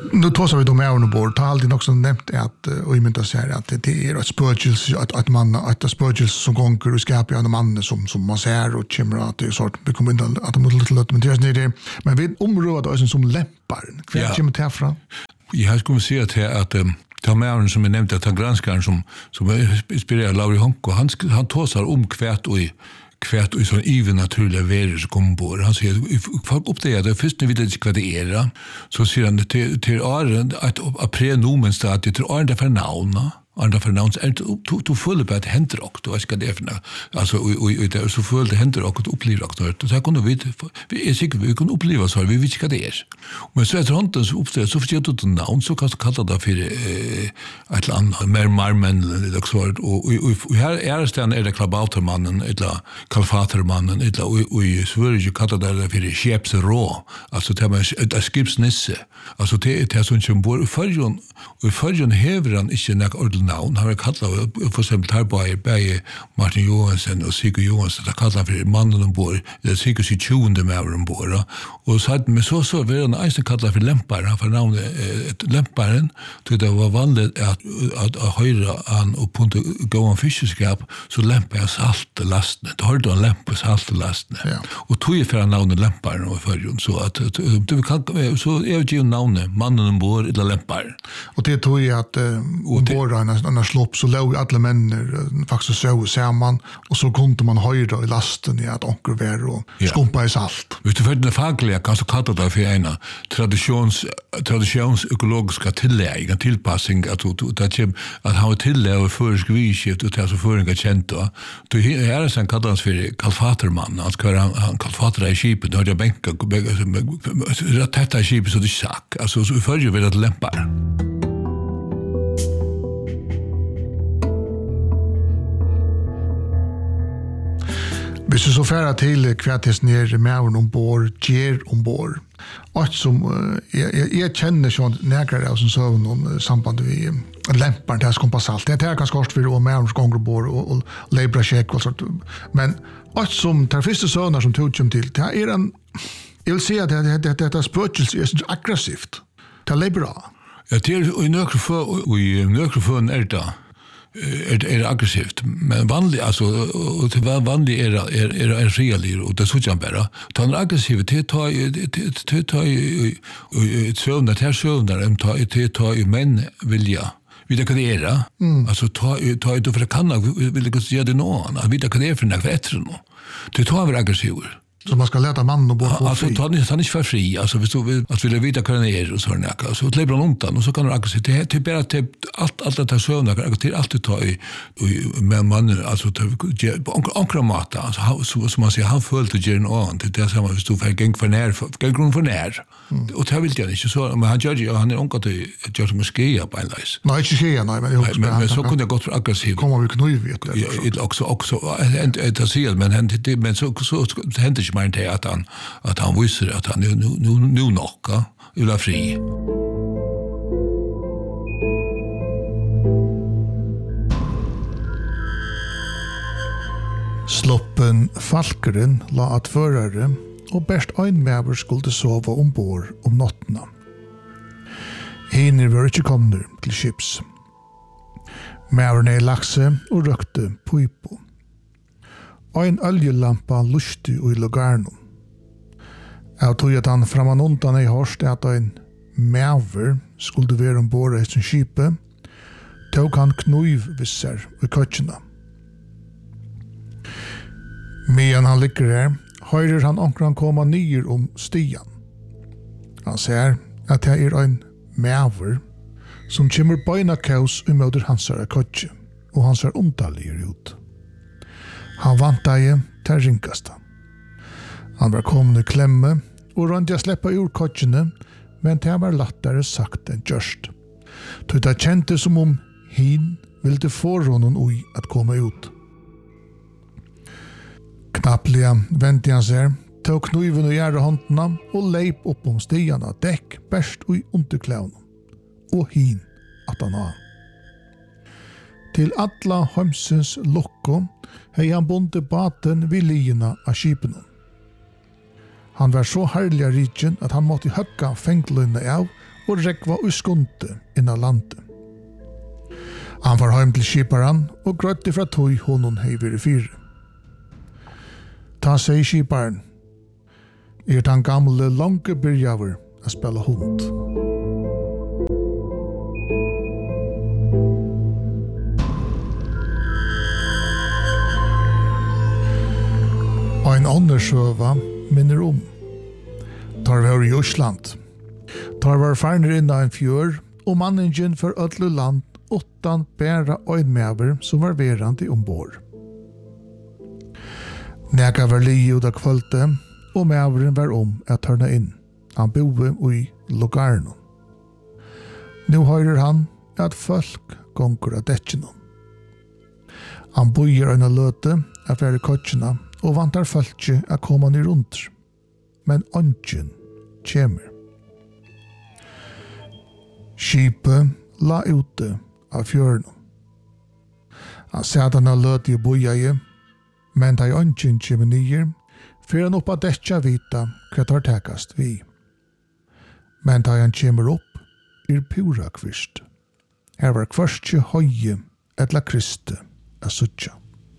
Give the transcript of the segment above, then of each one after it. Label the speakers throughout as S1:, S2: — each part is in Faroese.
S1: Nu tar vi de öarna bort. Ta alltid också nämnt att och i mynta säger att det är ett spökelse att spökelse som gånger och skapar en man som man ser och kommer att det är sort vi kommer inte att de lite men det är men vi områder som lämpar. Vad kommer det ifrån?
S2: Jag skulle säga att ta med som jag nämnde att han granskaren som inspirerar Lauri Honko han tåsar kvärt och sån even naturliga väder som kommer på. Han säger folk uppdaterar först när vi vet vad det är så säger han till åren att prenomen stad till åren därför namn andra förnamns du full på att händer också då ska det för alltså och det så full det händer också uppleva också då så kunde vi är säkert vi kan uppleva så vi vet vad det är men så att runt så uppstår så förstår du namn så kan du kalla det för ett land mer marmen eller så och här är det klabautermannen eller kalfatermannen eller och i Sverige kallar det för skeppsrå alltså det är ett skipsnisse alltså det är sånt som bor i förjon häver han inte något navn. Han har kallat för exempel Tarboy, Martin Johansson och Sigurd Johansson. Det kallar för mannen ombord. Det är Sigurd sig 20 med ombord. Och så med så var han eisen kallat för lämparen. Han får namnet lämparen. Det var vanligt att höra han och på gå en fiskeskap så lämpar jag salt lasten. Det hörde han lämpar salt lasten. Och tog för han namnet lämparen och förjon så att du kan så är det ju namnet mannen ombord eller lämparen.
S1: Och det tog ju att ombord när slopp så låg alla män faktiskt så samman och så kunde man höra i lasten i att onkelvär och skumpa i salt.
S2: Vet du för det fagliga kan så kalla det för en traditionsekologiska tillägg, en tillpassning att ha tillägg för skviskift och så för en känt då. Då är det sen kallas för kalfaterman. Han kalfater i skipet och jag bänka tätta skipet så det sack. Alltså så följer vi det lämpar.
S1: Hvis du så färra till kvartes ner med ombord, ger ombord. Och som jag känner så nägra av som så någon samband vi lämpar det här skompassalt. Det är ganska kort för och med gånger ombord och labra check och sånt. Men och som tar första söner som tog till det är en jag vill säga att det spökelse är så aggressivt. Det är labra.
S2: Ja, det är i nökrofön är det. Är aggressivt men vanligt alltså och det var vanligt är real och det så jag bara ta en aggressivitet ta ett sömn där sömnar ta i män vilja vilka kan det är alltså ta ut för kan vill det göra det någon att vilka kan det är för något bättre nå det tar väl aggressivt
S1: så man ska leta mannen och bo för
S2: alltså ta ni inte för fri alltså vi så att vill veta vad det är och så där så lägger man undan och så kan du aggressivt det bara typ allt det sömnar till allt ta i med mannen alltså ankramata alltså som man säger han följde gen on det är samma vi stod för gång för när och det vill jag inte så men han gör han är onkat att göra som skia på en läs
S1: nej inte skia nej
S2: men så kunde jag gått för aggressiv
S1: kommer vi knuv vet
S2: det också det ser men så händer inte man inte att han visar att han nu nocka eller fri.
S1: Sloppen Falkeren la att förare och bäst en mäver skulle sova ombord om nattena. Hinner var inte komna till skips. Mäverne i laxe och rökte pipo. En oljelampa lusti i lugarnon. Jag tog att han framan undan i horst att en mäver skulle vara ombord i sin skipe tog han knuvvisser i kötterna. Medan han ligger här höjer han ankran komma nyer om stian. Han säger att det är en mäver som kommer beina kaos i möter hans köttje och han ser omtalliger ut. Han vantade till rinkasta. Han var kommande i klämme och rönte att släppa ur köttjene men det var lättare sagt än görst. Det kändes som om hin ville få honom oj att komma ut. Knappliga vände han sig, tog kniven och gärde händerna och leip upp om stigarna däck bäst och i underklävna. Och hin att han har. Till alla hömsens locko hei han bonde baten vid liena av skipen. Han var så herlig av riken at han måtte høgga fengløyne av og rekva og skunte innan landet. Han var heim til skiparen og grøtti fra tøy honom heivir i fire. Ta seg skiparen, den gamle lange byrjaver a spela hund. Ein annan søva minner Tar var i Øsland. Tar var farner inna en fjør, og manningen for ødle land utan bæra øynmæver som var verandi ombord. Nega var li ut av kvölte, og mæveren var at tørna inn. Han boe i Logarno. Nu høyrer han at folk gonger av dekkjennom. Han bojer en løte av være kotsjena, og vantar folkje a koma ni rundt. Men ongen kjemer. Skipet la ute av fjørnen. Han sett han a løte i bojaje, men da ongen kjemer nyer, fyrir han oppa dekja vita hva tar tekast vi. Men da han kjemer opp, pura kvist. Her var kvarskje høye etla kriste a sutja.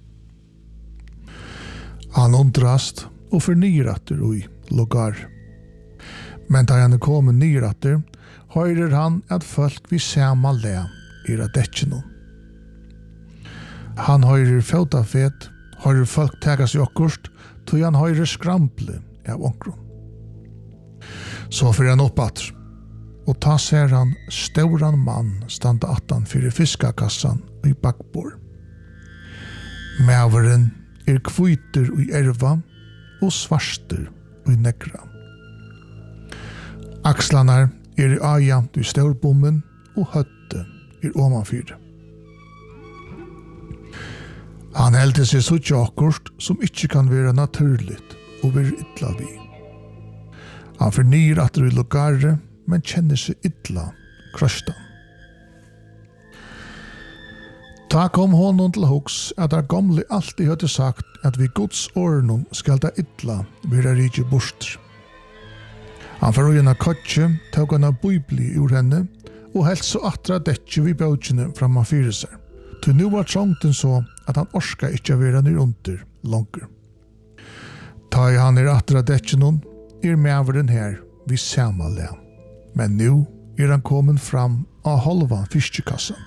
S1: Han undrast og fornyratter ui logar. Men da han kommet nyratter, høyrer han at folk vi sama le a dekkjennom. Han høyrer fotafet, høyrer folk tegas i okkurst, tog han høyrer skrample av onkron. Så fyrir han oppatter, og ta ser han stauran mann standa attan fyrir fiskakassan i bakbord. Mæveren kvyter i erva og svarster i nekra. Akslanar i ajamt i staurbommen og høtte omanfyr. Han heldte seg så akkurst som ikke kan være naturligt og være ytla vi. Han fornyer at det er logare, men kjenner seg ytla krøstan. Ta kom honom til hoks at der gamle alltid hadde sagt at vi Guds årenom skal da ytla være rike bort. Han får øyne kotje, tog han av bibli ur henne, og helt så atra detje vi bautjene framman fyrir seg. Til nu var trångten så at han orska ikkje være nir under langer. Ta i han atra detje mæveren her vi sama le. Men nu han kommet fram av halva fiskekassan.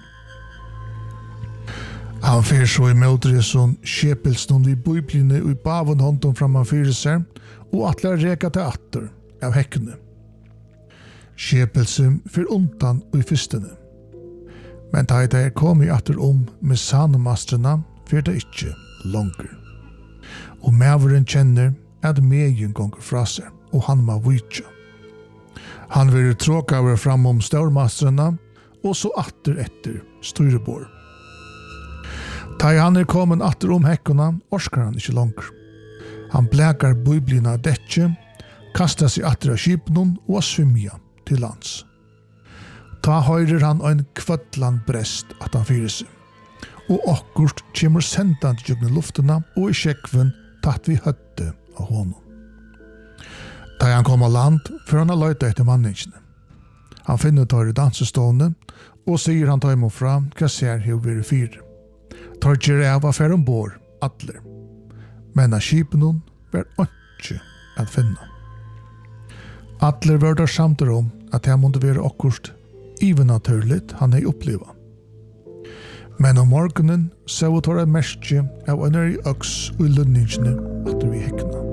S1: Han fer så i mødreson skjepelsen vid bøybline og i baven hånden framman fyrir seg, og atler reka til atter av hekkene. Skjepelsen fer undan og i fyrstene. Men da det kom i atter med sanemastrena, fer det ikkje langer. Og mæveren kjenner at megen gonger fra seg, og han må vitsja. Han vil tråka over fram staurmastrena, og så atter etter styrebord. Da han kommet atter hekkene, orskar han ikke langer. Han blækar bøyblina dekje, kastar seg atter av skipen og svimja til lands. Ta høyrer han ein kvøtlan brest at han fyrir seg. Og akkurst kjemur sendan til jøgnen luftena og i sjekven tatt vi høtte av honom. Da han kom av land, for han har løyta etter manningene. Han finner tar i dansestående, og sier han tar imot fra hva ser hev vire fire. Tar ikke av affær ombord, atler. Men av skipen var ikke at finne. Atler var der samtidig at han måtte være akkurst naturligt han hei oppleva. Men om morgenen så tar jeg merke av en i øks og lønningene at vi hekkene.